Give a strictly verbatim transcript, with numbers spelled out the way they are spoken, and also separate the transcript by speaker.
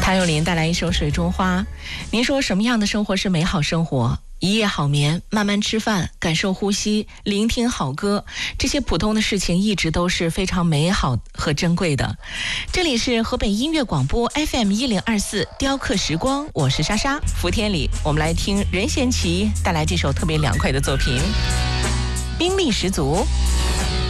Speaker 1: 谭咏麟带来一首《水中花》。您说什么样的生活是美好生活？一夜好眠，慢慢吃饭，感受呼吸，聆听好歌，这些普通的事情一直都是非常美好和珍贵的。这里是河北音乐广播 F M 一零二四雕刻时光，我是莎莎。伏天里，我们来听任贤齐带来这首特别凉快的作品，兵力十足。